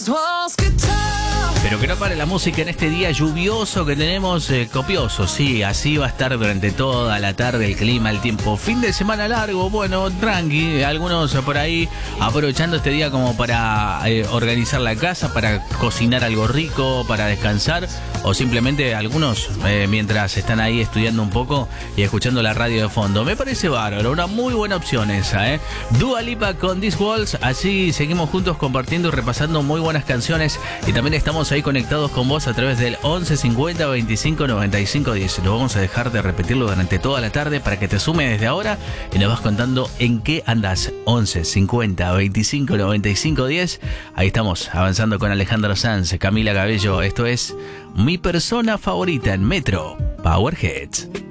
Pero que no pare la música en este día lluvioso que tenemos, copioso. Sí, así va a estar durante toda la tarde el clima, el tiempo. Fin de semana largo, bueno, tranqui. Algunos por ahí aprovechando este día como para organizar la casa, para cocinar algo rico, para descansar. O simplemente algunos mientras están ahí estudiando un poco y escuchando la radio de fondo. Me parece bárbaro, una muy buena opción esa, Dua Lipa con These Walls. Así seguimos juntos compartiendo y repasando muy buenas canciones. Y también estamos ahí conectados con vos a través del 11 50 25 95 10. Lo vamos a dejar de repetirlo durante toda la tarde para que te sume desde ahora y nos vas contando en qué andás. 11 50 25 95 10. Ahí estamos avanzando con Alejandro Sanz, Camila Cabello. Esto es Mi Persona Favorita en Metro Power Hits.